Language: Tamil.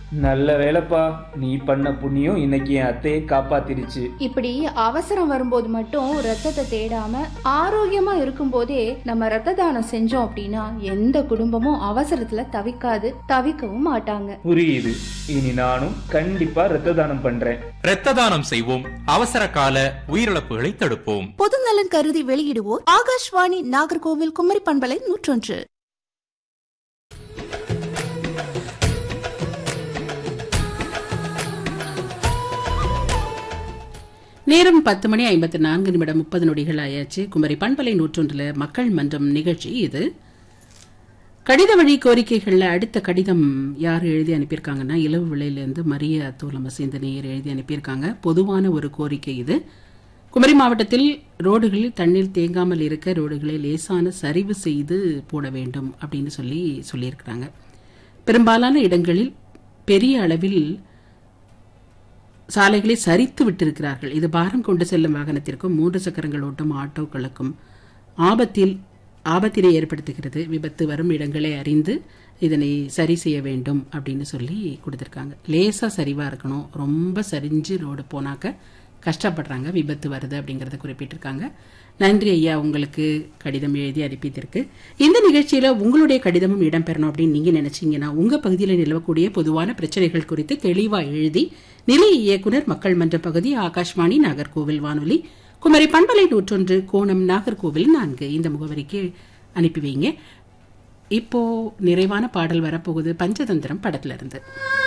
நல்ல வேலைப்பா, நீ பண்ண புண்ணியம் இன்னைக்கு என் அத்தையை காப்பாத்திருச்சு. இப்படி அவசரம் வரும்போது மட்டும் ரத்தத்தை தேடாம ஆரோக்கியமா இருக்கும் போதே நம்ம ரத்த தானம் செஞ்சோம் அப்படின்னா எந்த குடும்பமும் அவசரத்துல தவிக்கவும் மாட்டாங்க. புரியுது. இனி நானும் கண்டிப்பா ரத்த தானம் பண்றேன். ரத்த தானம் செய்வோம், அவசர கால உயிரிழப்புகளை தடுப்போம். பொதுநலன் கருதி வெளியிடுவோர் ஆகாஷ்வாணி நாகர்கோவில் குமரி பண்பலை 101. நேரம் 10:54 ஆயாச்சு. குமரி பண்பலை 101 மக்கள் மன்றம் நிகழ்ச்சி இது. கடித வழி கோரிக்கைகள்ல அடுத்த கடிதம் யார் எழுதி அனுப்பியிருக்காங்கன்னா, இலவு விலையிலிருந்து மரிய தோலமஸ் இந்த நேயர் எழுதி அனுப்பியிருக்காங்க. பொதுவான ஒரு கோரிக்கை இது. குமரி மாவட்டத்தில் ரோடுகளில் தண்ணீர் தேங்காமல் இருக்க ரோடுகளை லேசான சரிவு செய்து போட வேண்டும் அப்படின்னு சொல்லியிருக்கிறாங்க. பெரும்பாலான இடங்களில் பெரிய அளவில் சாலைகளை சரித்து விட்டிருக்கிறார்கள். இது பாரம் கொண்டு செல்லும் வாகனத்திற்கும் 3 சக்கரங்கள் ஓட்டும் ஆட்டோக்களுக்கும் ஆபத்தினை ஏற்படுத்துகிறது. விபத்து வரும் இடங்களை அறிந்து இதனை சரி செய்ய வேண்டும் அப்படின்னு சொல்லி கொடுத்திருக்காங்க. லேசா சரிவா இருக்கணும், ரொம்ப சரிஞ்சு ரோடு போனாக்க கஷ்டப்படுறாங்க, விபத்து வருது அப்படிங்கறத குறிப்பிட்டிருக்காங்க. நன்றி ஐயா, உங்களுக்கு கடிதம் எழுதி அனுப்பியதற்கு. இந்த நிகழ்ச்சியில உங்களுடைய கடிதமும் இடம்பெறணும் அப்படின்னு நீங்க நினைச்சீங்கன்னா, உங்க பகுதியில் நிலவக்கூடிய பொதுவான பிரச்சனைகள் குறித்து தெளிவா எழுதி நிலைய இயக்குனர் மக்கள் மன்ற பகுதி ஆகாஷ்வாணி நாகர்கோவில் வானொலி குமரி பண்பலை 101 கோணம் நாகர்கோவில் 4 இந்த முகவரிக்கு அனுப்பி வைங்க. இப்போ நிறைவான பாடல் வரப்போகுது பஞ்சதந்திரம் படத்துல இருந்து.